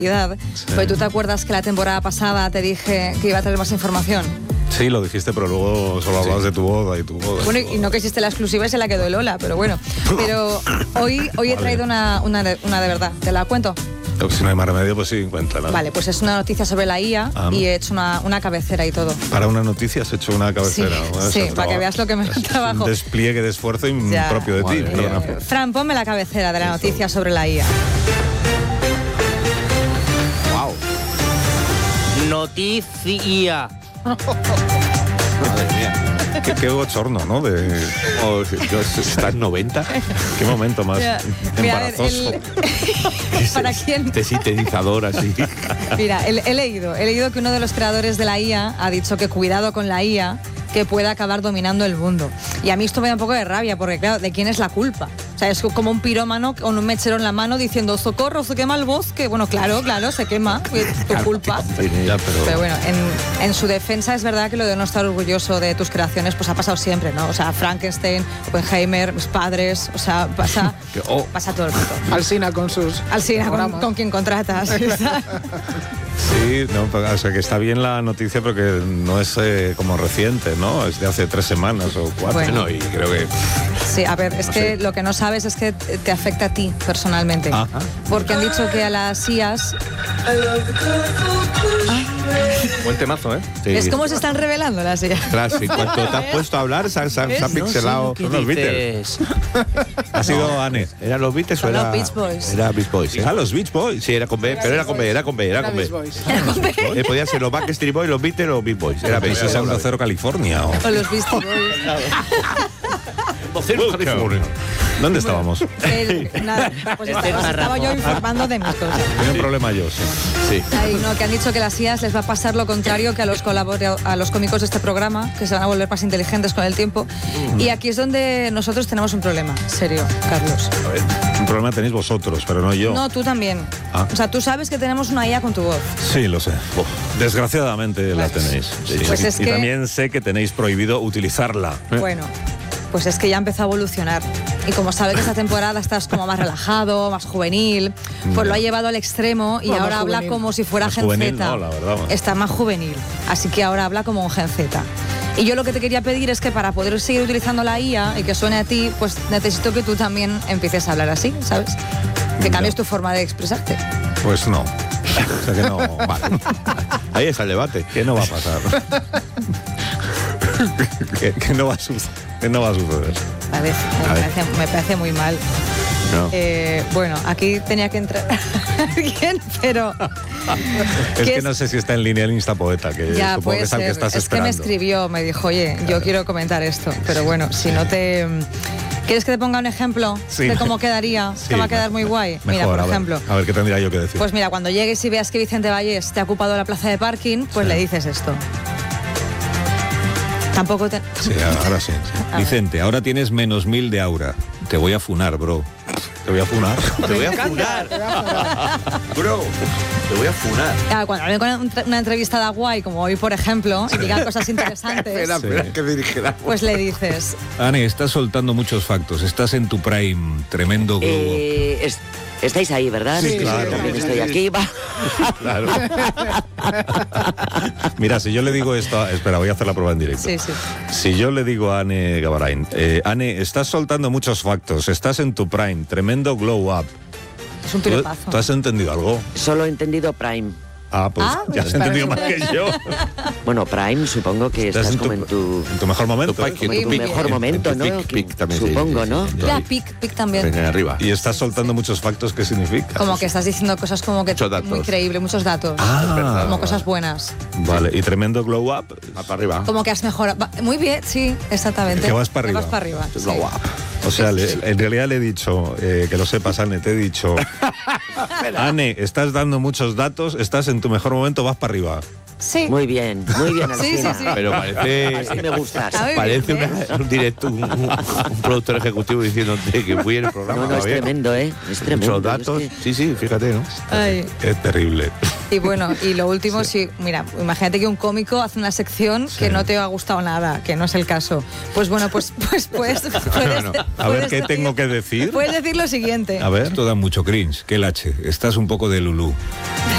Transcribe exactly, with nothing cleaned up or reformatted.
Sí. Pues tú te acuerdas que la temporada pasada te dije que iba a traer más información. Sí, lo dijiste, pero luego solo hablabas sí. de tu boda y tu boda. Bueno, y no que existe la exclusiva y se la quedó Lola, pero bueno. Pero hoy, hoy he vale. traído una, una, de, una de verdad. ¿Te la cuento? Si no hay más remedio, pues sí, cuéntala. Vale, pues es una noticia sobre la I A ah. y he hecho una, una cabecera y todo. ¿Para una noticia has hecho una cabecera? Sí, bueno, sí para trabajo. que veas lo que me es trabajo. Un despliegue de esfuerzo ya. propio de ti. Eh, Fran, ponme la cabecera de la noticia sobre la I A. Wow. Noticia. Madre mía. Qué, qué bochorno, ¿no? De, oh, ¿estás noventa? Qué momento más Mira, embarazoso. El... ¿Para quién? Este sintetizador así. Mira, he, he leído, he leído que uno de los creadores de la I A ha dicho que cuidado con la I A, que puede acabar dominando el mundo. Y a mí esto me da un poco de rabia, porque claro, ¿de quién es la culpa? O sea, es como un pirómano con un mechero en la mano diciendo socorro, se quema el bosque. Bueno, claro, claro, se quema, es tu culpa. Ya, pero... pero bueno, en, en su defensa es verdad que lo de no estar orgulloso de tus creaciones pues ha pasado siempre, ¿no? O sea, Frankenstein, Oppenheimer, mis padres, o sea, pasa, oh. pasa todo el mundo. Alsina con sus... Alsina con, con quien contratas. Sí, no, o sea que está bien la noticia, pero que no es eh, como reciente, ¿no? Es de hace tres semanas o cuatro. Bueno. No, y creo que... Sí, a ver, es no que sé. lo que no sabes es que te afecta a ti personalmente. Ah. Porque han dicho que a las I As... Ah. Buen temazo, ¿eh? Sí. Es como se están revelando las I As. Claro, en cuanto te has puesto a hablar, se han pixelado no los Beatles. Ha sido no. Anne. ¿Eran los Beatles o era...? los Beach Boys. Era Beach Boys. ¿Ah, los Beach Boys? Sí, era con B, pero era con B, era con B, era con B. ¿Era con B? Eh, podían ser los Backstreet Boys, los Beatles o los Beach Boys. Era B. Eso es uno cero California. O, o los Beastie Boys. ¿Dónde estábamos? El, nada, pues estaba, estaba yo informando de mis cosas. Tengo un problema yo, sí. sí. Ay, no, que han dicho que a las I As les va a pasar lo contrario que a los, a los cómicos de este programa, que se van a volver más inteligentes con el tiempo. Mm. Y aquí es donde nosotros tenemos un problema, serio, Carlos. A ver, un problema tenéis vosotros, pero no yo. No, tú también. Ah. O sea, tú sabes que tenemos una I A con tu voz. Sí, lo sé. Oh, desgraciadamente claro. la tenéis. Sí, pues sí. Es y que... también sé que tenéis prohibido utilizarla. Bueno. Pues es que ya empezó a evolucionar. Y como sabe que esta temporada estás como más relajado, más juvenil, pues lo ha llevado al extremo y no, ahora habla como si fuera más Gen juvenil, Z. No, la verdad, man. Está más juvenil. Así que ahora habla como un Gen Z. Y yo lo que te quería pedir es que para poder seguir utilizando la I A y que suene a ti, pues necesito que tú también empieces a hablar así, ¿sabes? Que cambies no. tu forma de expresarte. Pues no. O sea que no. Vale. Ahí está el debate. ¿Qué no va a pasar? que, que, no va a que no va a suceder. A ver, me, a parece, ver. me parece muy mal. No. Eh, bueno, aquí tenía que entrar alguien, pero... es que es? no sé si está en línea el Instapoeta, que ya, supongo que es al que estás es esperando. Es que me escribió, me dijo, oye, claro. yo quiero comentar esto, pero bueno, si no te... ¿Quieres que te ponga un ejemplo sí, de cómo quedaría? Sí, te va a quedar muy guay. Mejor, mira, por a ejemplo. Ver, a ver qué tendría yo que decir. Pues mira, cuando llegues y veas que Vicente Vallés te ha ocupado la plaza de parking, pues sí. le dices esto. Tampoco te... Sí, ahora sí. sí. Vicente, ahora tienes menos mil de aura. Te voy a funar, bro. Te voy a funar. Te voy a funar. Bro, te voy a funar. Claro, cuando hable con una entrevistada guay, como hoy, por ejemplo, y digan cosas interesantes, espera, espera, que dirigirá. Pues le dices... Anne, estás soltando muchos factos. Estás en tu prime. Tremendo globo. Eh, es... Estáis ahí, ¿verdad? Sí, claro. También estoy aquí. Va. Claro. Mira, si yo le digo esto... Espera, voy a hacer la prueba en directo. Sí, sí. Si yo le digo a Anne Gavarain, eh, Anne, estás soltando muchos factos, estás en tu prime, tremendo glow up. Es un piropazo. ¿Tú, ¿Tú has entendido algo? Solo he entendido prime. Ah, pues ah, ya has entendido más que yo. Bueno, prime, supongo que estás, estás en, como tu, en tu... En tu mejor momento. Tu, pic, en tu mejor en, momento, en tu ¿no? Pic, pic también. Supongo, sí, ¿no? Sí, ya, pic, pic también. Venga, arriba. Y estás soltando muchos factos, ¿qué significa? Como que estás diciendo cosas como que... Muy increíble, muchos datos. Ah. Como cosas buenas. Vale, y tremendo glow up. Va para arriba. Como que has mejorado. Muy bien, sí, exactamente. Que vas para arriba. Que vas para arriba. Sí. Glow up. O sea, le, en realidad le he dicho, eh, que lo sepas, Anne, te he dicho, Anne, estás dando muchos datos, estás en tu mejor momento, vas para arriba. Sí. Muy bien, muy bien, sí, sí, sí. Pero parece... Así me gustas. Parece una, un directo, un, un, un productor ejecutivo diciéndote que fui en el programa. No, no, es bien. tremendo, ¿eh? Es tremendo. Muchos datos. Es que... Sí, sí, fíjate, ¿no? Ay. Es terrible. Y bueno, y lo último, sí. sí, mira, imagínate que un cómico hace una sección sí. que no te ha gustado nada, que no es el caso. Pues bueno, pues pues, pues puedes... Bueno, a ver, ¿qué tengo que decir? Puedes decir lo siguiente. A ver. Esto da mucho cringe. Que el H. Estás un poco de Lulú.